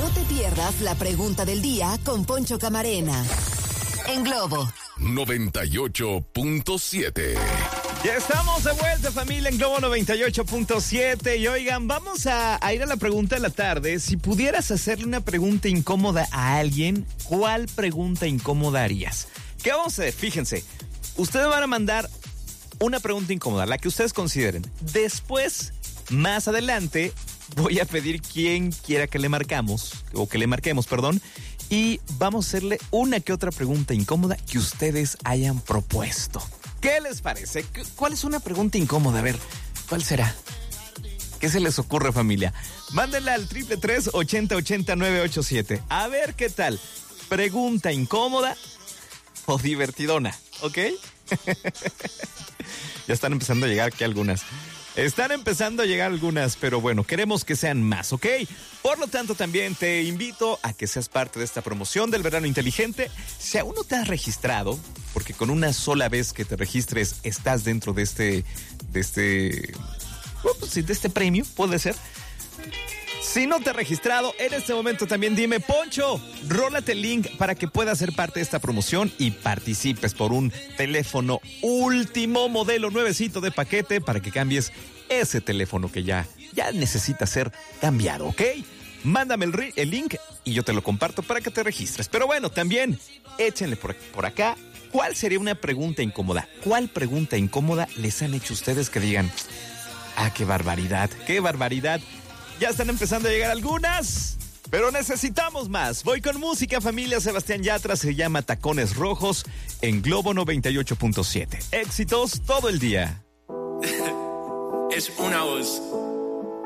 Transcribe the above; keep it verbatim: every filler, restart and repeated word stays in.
No te pierdas la pregunta del día con Poncho Camarena. En Globo noventa y ocho punto siete. Ya estamos de vuelta, familia, en Globo noventa y ocho punto siete. Y oigan, vamos a, a ir a la pregunta de la tarde. Si pudieras hacerle una pregunta incómoda a alguien, ¿cuál pregunta incómoda harías? ¿Qué vamos a hacer? Fíjense, ustedes van a mandar una pregunta incómoda, la que ustedes consideren. Después, más adelante, voy a pedir quien quiera que le marcamos, o que le marquemos, perdón, y vamos a hacerle una que otra pregunta incómoda que ustedes hayan propuesto. ¿Qué les parece? ¿Cuál es una pregunta incómoda? A ver, ¿cuál será? ¿Qué se les ocurre, familia? Mándenla al triple tres, ochenta, ochenta, nueve ocho siete. A ver qué tal. Pregunta incómoda o divertidona, ¿ok? Ya están empezando a llegar aquí algunas. Están empezando a llegar algunas, pero bueno, queremos que sean más, ¿ok? Por lo tanto, también te invito a que seas parte de esta promoción del verano inteligente. Si aún no te has registrado, porque con una sola vez que te registres estás dentro de este, de este, bueno, pues, de este premio, puede ser. Si no te has registrado, en este momento también dime, Poncho, rólate el link para que puedas ser parte de esta promoción y participes por un teléfono último modelo nuevecito de paquete para que cambies ese teléfono que ya, ya necesita ser cambiado, ¿ok? Mándame el, el link y yo te lo comparto para que te registres. Pero bueno, también échenle por, por acá. ¿Cuál sería una pregunta incómoda? ¿Cuál pregunta incómoda les han hecho ustedes que digan, ah, qué barbaridad, qué barbaridad? Ya están empezando a llegar algunas, pero necesitamos más. Voy con música, familia. Sebastián Yatra, se llama Tacones Rojos en Globo noventa y ocho punto siete. Éxitos todo el día. Es una voz.